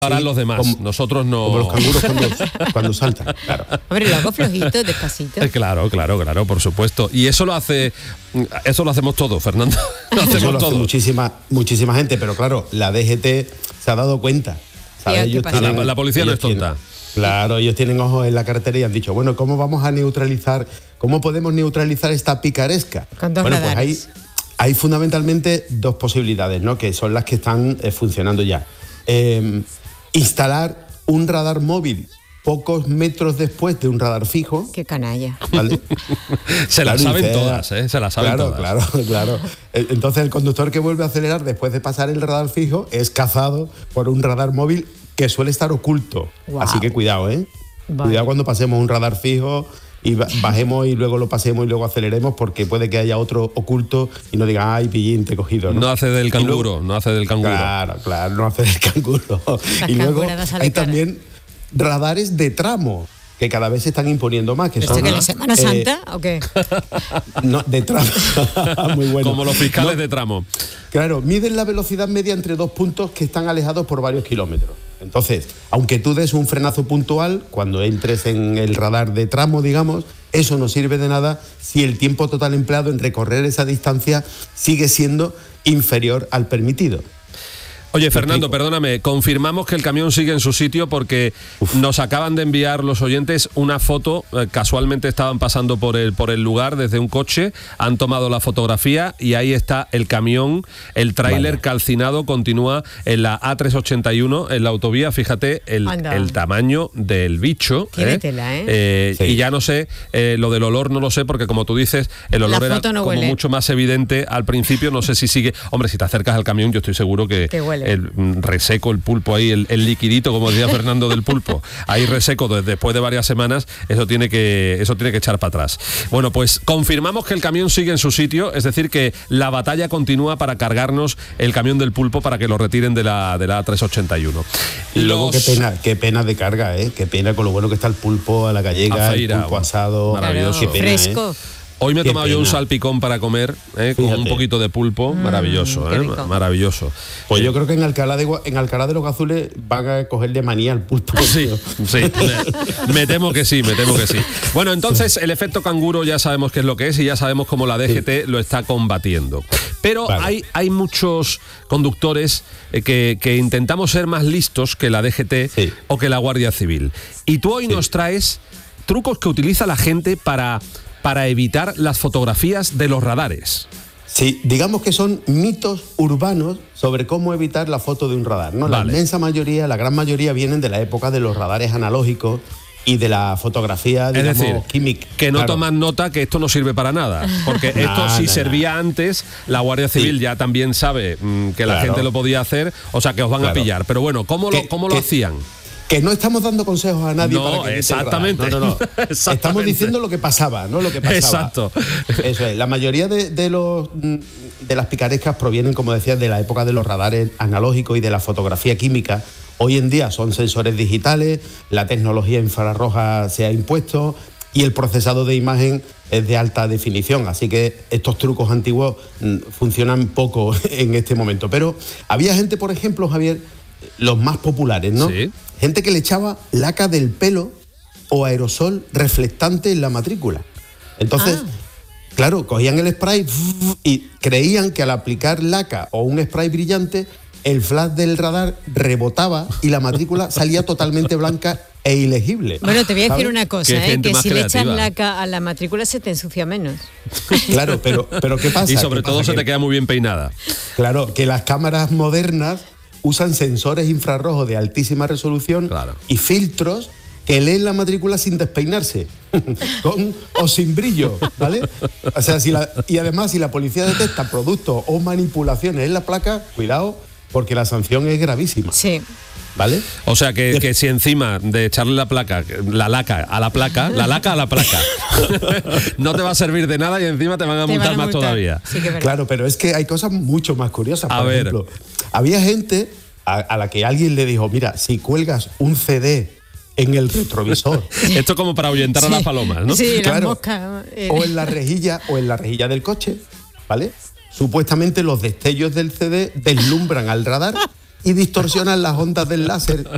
Para los demás, nosotros no. Como los canguros cuando saltan, claro. Hombre, lo hago flojito, despacito. Claro, por supuesto. Y eso lo hacemos todos, Fernando. Eso lo hace muchísima gente, pero claro, la DGT se ha dado cuenta. ¿Sabes? La policía no es tonta. Claro, ellos tienen ojos en la carretera y han dicho, bueno, ¿cómo podemos neutralizar esta picaresca? Con dos radares. Pues hay fundamentalmente dos posibilidades, ¿no? Que son las que están funcionando ya. Instalar un radar móvil pocos metros después de un radar fijo. Qué canalla. ¿Vale? Se las saben todas, se las saben todas. Claro. Entonces el conductor que vuelve a acelerar después de pasar el radar fijo es cazado por un radar móvil que suele estar oculto. Wow. Así que cuidado, Vale. Cuidado cuando pasemos un radar fijo y bajemos y luego lo pasemos y luego aceleremos, porque puede que haya otro oculto y no diga, ay, pillín, te he cogido, ¿no? No hace del canguro. Claro, no hace del canguro. Y luego hay también radares de tramo, que cada vez se están imponiendo más. ¿Esto que es la Semana Santa o qué? No, de tramo. Muy bueno. Como los fiscales de tramo. Claro, miden la velocidad media entre dos puntos que están alejados por varios kilómetros. Entonces, aunque tú des un frenazo puntual, cuando entres en el radar de tramo, digamos, eso no sirve de nada si el tiempo total empleado en recorrer esa distancia sigue siendo inferior al permitido. Oye, Fernando, perdóname, confirmamos que el camión sigue en su sitio, porque nos acaban de enviar los oyentes una foto, casualmente estaban pasando por el lugar desde un coche, han tomado la fotografía y ahí está el camión, el tráiler calcinado, continúa en la A381, en la autovía, fíjate el tamaño del bicho. Tiene tela, Sí. Y ya no sé, lo del olor no lo sé, porque como tú dices, el olor era como mucho más evidente al principio, no sé si sigue. Hombre, si te acercas al camión, yo estoy seguro que el reseco, el pulpo ahí, el liquidito, como decía Fernando del pulpo, ahí reseco después de varias semanas, eso tiene que echar para atrás. Bueno, pues confirmamos que el camión sigue en su sitio, es decir, que la batalla continúa para cargarnos el camión del pulpo para que lo retiren de la A381. Y luego qué pena de carga, qué pena con lo bueno que está el pulpo a la gallega, el pulpo asado, maravilloso. Claro, fresco. Hoy me he tomado yo un salpicón para comer, con un poquito de pulpo, maravilloso, maravilloso. Pues yo creo que en Alcalá de los Gazules van a cogerle manía al pulpo. Sí, me temo que sí. Bueno, entonces el efecto canguro ya sabemos qué es lo que es y ya sabemos cómo la DGT lo está combatiendo. Pero hay muchos conductores que intentamos ser más listos que la DGT o que la Guardia Civil. Y tú hoy nos traes trucos que utiliza la gente para evitar las fotografías de los radares. Sí, digamos que son mitos urbanos sobre cómo evitar la foto de un radar, ¿no? Vale. La gran mayoría vienen de la época de los radares analógicos y de la fotografía, digamos, es decir, química. Que no toman nota que esto no sirve para nada, porque esto si servía antes, la Guardia Civil ya también sabe que la gente lo podía hacer, o sea que os van a pillar. Pero bueno, ¿cómo lo hacían? Que no estamos dando consejos a nadie para que exactamente. No. Estamos diciendo lo que pasaba, ¿no? Lo que pasaba. Exacto. Eso es. La mayoría de las picarescas provienen, como decías, de la época de los radares analógicos y de la fotografía química. Hoy en día son sensores digitales, la tecnología infrarroja se ha impuesto y el procesado de imagen es de alta definición. Así que estos trucos antiguos funcionan poco en este momento. Pero había gente, por ejemplo, Javier, los más populares, ¿no? Sí. Gente que le echaba laca del pelo o aerosol reflectante en la matrícula. Entonces, claro, cogían el spray y creían que al aplicar laca o un spray brillante, el flash del radar rebotaba y la matrícula salía totalmente blanca e ilegible. Bueno, te voy a decir una cosa, que si le echas creativa. laca a la matrícula se te ensucia menos. Claro, pero ¿qué pasa? Y sobre todo se te queda muy bien peinada. Claro, que las cámaras modernas usan sensores infrarrojos de altísima resolución y filtros que leen la matrícula sin despeinarse, con o sin brillo, ¿vale? O sea, y además si la policía detecta productos o manipulaciones en la placa, cuidado, porque la sanción es gravísima. Sí. ¿Vale? O sea que si encima de echarle la laca a la placa, no te va a servir de nada y encima te van a multar más todavía. Sí, claro, pero es que hay cosas mucho más curiosas. Por ejemplo, había gente a la que alguien le dijo, mira, si cuelgas un CD en el retrovisor. Esto como para ahuyentar a las palomas, ¿no? Sí, claro. las moscas. O en la rejilla del coche, ¿vale? Supuestamente los destellos del CD deslumbran al radar y distorsionan las ondas del láser